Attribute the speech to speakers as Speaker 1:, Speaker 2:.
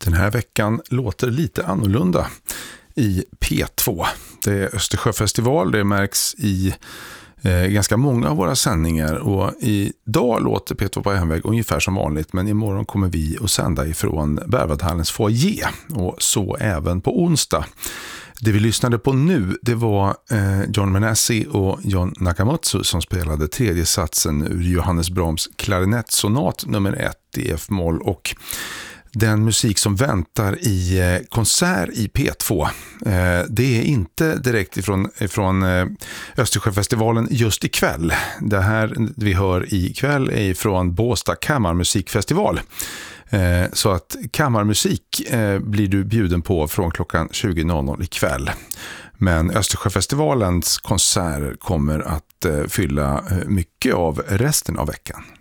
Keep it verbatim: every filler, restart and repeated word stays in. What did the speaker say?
Speaker 1: Den här veckan låter lite annorlunda i P två. Det är Östersjöfestival, det märks i eh, ganska många av våra sändningar, och idag låter P två på hemväg ungefär som vanligt, men imorgon kommer vi att sända ifrån Berwaldhallens foyer, och så även på onsdag. Det vi lyssnade på nu, det var eh, John Menassi och John Nakamatsu som spelade tredje satsen ur Johannes Brahms klarinettsonat nummer ett i F-moll, och den musik som väntar i eh, konsert i P två, eh, det är inte direkt ifrån, ifrån eh, Östersjöfestivalen just ikväll. Det här vi hör ikväll är ifrån Båstad kammarmusikfestival. Eh, så att kammarmusik eh, blir du bjuden på från klockan tjugo noll noll ikväll. Men Östersjöfestivalens konserter kommer att eh, fylla mycket av resten av veckan.